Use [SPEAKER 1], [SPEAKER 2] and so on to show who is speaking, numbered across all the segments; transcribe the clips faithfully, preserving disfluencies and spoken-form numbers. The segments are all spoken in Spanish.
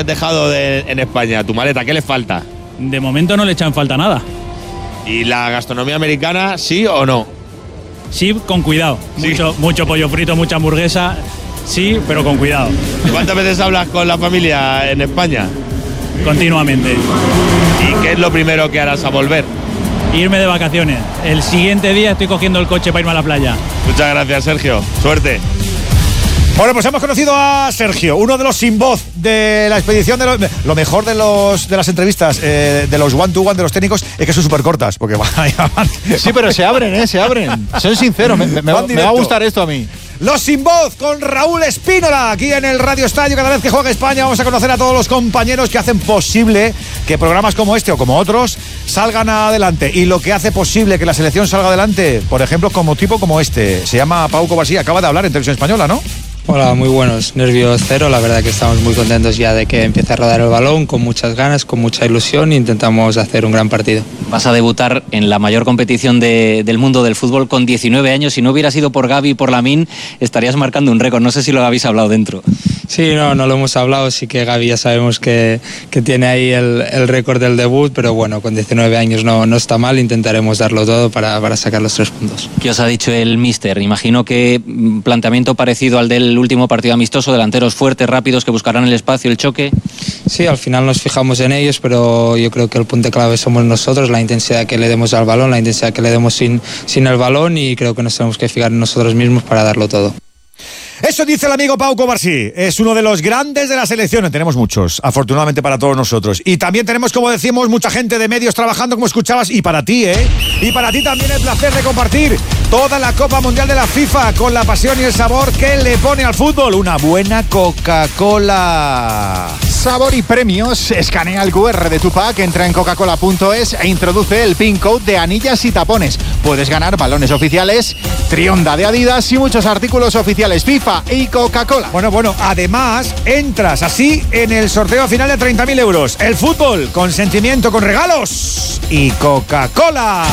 [SPEAKER 1] dejado de, en España, a tu maleta? ¿Qué le falta?
[SPEAKER 2] De momento no le echan falta nada.
[SPEAKER 1] ¿Y la gastronomía americana, sí o no?
[SPEAKER 2] Sí, con cuidado. Sí. Mucho, mucho pollo frito, mucha hamburguesa, sí, pero con cuidado.
[SPEAKER 1] ¿Cuántas veces hablas con la familia en España?
[SPEAKER 2] Continuamente.
[SPEAKER 1] ¿Y qué es lo primero que harás a volver?
[SPEAKER 2] Irme de vacaciones. El siguiente día estoy cogiendo el coche para irme a la playa.
[SPEAKER 1] Muchas gracias, Sergio. Suerte.
[SPEAKER 3] Bueno, pues hemos conocido a Sergio, uno de los sin voz de la expedición de los, lo mejor de los de las entrevistas eh, de los one to one de los técnicos es que son súper cortas, porque van, van,
[SPEAKER 4] sí, pero se abren, eh, se abren. Son sinceros, me, me, me va a gustar esto a mí.
[SPEAKER 3] Los sin voz con Raúl Espínola aquí en el Radio Estadio. Cada vez que juega España vamos a conocer a todos los compañeros que hacen posible que programas como este o como otros salgan adelante. Y lo que hace posible que la selección salga adelante, por ejemplo, como tipo como este, se llama Pau Covarsí, acaba de hablar en Televisión Española, ¿no?
[SPEAKER 5] Hola, muy buenos, nervios cero, la verdad que estamos muy contentos ya de que empiece a rodar el balón, con muchas ganas, con mucha ilusión e intentamos hacer un gran partido.
[SPEAKER 6] Vas a debutar en la mayor competición de, del mundo del fútbol con diecinueve años, si no hubiera sido por Gavi y por Lamine estarías marcando un récord, no sé si lo habéis hablado dentro.
[SPEAKER 5] Sí, no, no lo hemos hablado, sí que Gavi ya sabemos que, que tiene ahí el, el récord del debut, pero bueno, con diecinueve años no, no está mal, intentaremos darlo todo para, para sacar los tres puntos.
[SPEAKER 6] ¿Qué os ha dicho el míster? Imagino que planteamiento parecido al del último partido amistoso, delanteros fuertes, rápidos, que buscarán el espacio, el choque.
[SPEAKER 5] Sí, al final nos fijamos en ellos, pero yo creo que el punto clave somos nosotros, la intensidad que le demos al balón, la intensidad que le demos sin, sin el balón, y creo que nos tenemos que fijar en nosotros mismos para darlo todo.
[SPEAKER 3] Eso dice el amigo Pau Covarsí, es uno de los grandes de la selección, tenemos muchos, afortunadamente para todos nosotros. Y también tenemos, como decimos, mucha gente de medios trabajando, como escuchabas, y para ti, ¿eh? Y para ti también el placer de compartir toda la Copa Mundial de la FIFA con la pasión y el sabor que le pone al fútbol. Una buena Coca-Cola.
[SPEAKER 4] Sabor y premios. Escanea el cu erre de tu pack, entra en coca cola punto es e introduce el pin code de anillas y tapones. Puedes ganar balones oficiales, trionda de Adidas y muchos artículos oficiales FIFA y Coca-Cola.
[SPEAKER 3] Bueno, bueno, además entras así en el sorteo final de treinta mil euros. El fútbol con sentimiento, con regalos y Coca-Cola.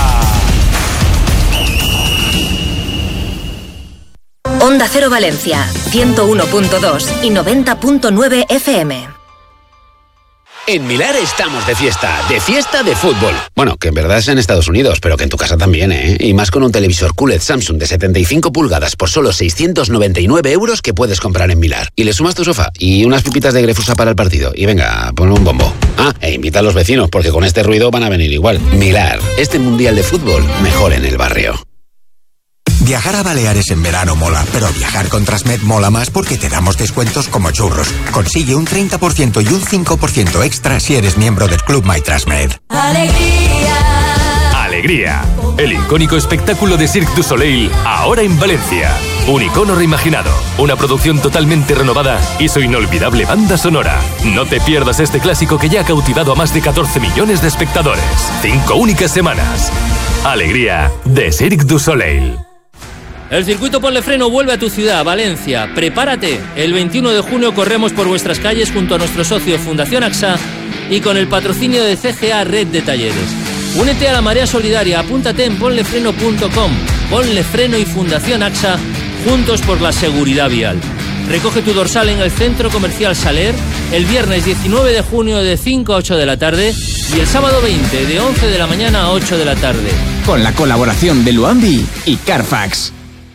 [SPEAKER 7] Onda Cero Valencia, ciento uno punto dos y noventa punto nueve F M.
[SPEAKER 8] En Milar estamos de fiesta, de fiesta de fútbol. Bueno, que en verdad es en Estados Unidos, pero que en tu casa también, ¿eh? Y más con un televisor Q L E D Samsung de setenta y cinco pulgadas por solo seiscientos noventa y nueve euros que puedes comprar en Milar. Y le sumas tu sofá y unas pipitas de Grefusa para el partido. Y venga, pon un bombo. Ah, e invita a los vecinos, porque con este ruido van a venir igual. Milar, este mundial de fútbol mejor en el barrio.
[SPEAKER 9] Viajar a Baleares en verano mola, pero viajar con Transmed mola más porque te damos descuentos como churros. Consigue un treinta por ciento y un cinco por ciento extra si eres miembro del Club My Transmed.
[SPEAKER 10] ¡Alegría! ¡Alegría! El icónico espectáculo de Cirque du Soleil, ahora en Valencia. Un icono reimaginado, una producción totalmente renovada y su inolvidable banda sonora. No te pierdas este clásico que ya ha cautivado a más de catorce millones de espectadores. Cinco únicas semanas. Alegría de Cirque du Soleil.
[SPEAKER 11] El circuito Ponle Freno vuelve a tu ciudad, Valencia. Prepárate. El veintiuno de junio corremos por vuestras calles junto a nuestro socio Fundación AXA y con el patrocinio de C G A Red de Talleres. Únete a la marea solidaria, apúntate en ponle freno punto com. Ponle Freno y Fundación AXA, juntos por la seguridad vial. Recoge tu dorsal en el Centro Comercial Saler el viernes diecinueve de junio de cinco a ocho de la tarde y el sábado veinte de once de la mañana a ocho de la tarde.
[SPEAKER 12] Con la colaboración de Luambi y Carfax.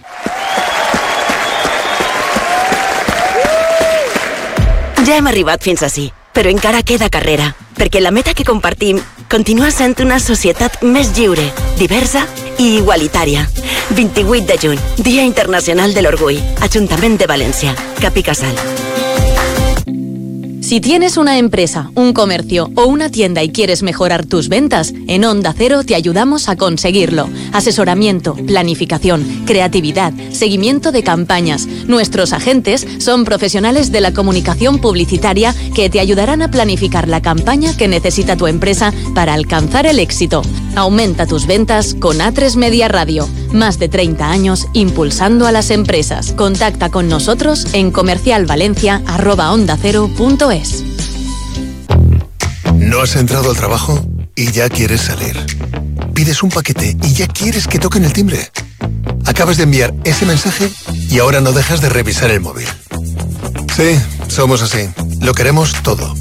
[SPEAKER 7] Ja hem arribat fins ací, però encara queda carrera, perquè la meta que compartim continua sent una societat més lliure, diversa i igualitària. vint-i-vuit de juny, Dia Internacional de l'Orgull, Ajuntament de València, Cap i Casal.
[SPEAKER 13] Si tienes una empresa, un comercio o una tienda y quieres mejorar tus ventas, en Onda Cero te ayudamos a conseguirlo. Asesoramiento, planificación, creatividad, seguimiento de campañas. Nuestros agentes son profesionales de la comunicación publicitaria que te ayudarán a planificar la campaña que necesita tu empresa para alcanzar el éxito. Aumenta tus ventas con A tres Media Radio. Más de treinta años impulsando a las empresas. Contacta con nosotros en comercialvalencia arroba onda cero punto es.
[SPEAKER 14] ¿No has entrado al trabajo y ya quieres salir? Pides un paquete y ya quieres que toquen el timbre. Acabas de enviar ese mensaje y ahora no dejas de revisar el móvil. Sí, somos así. Lo queremos todo.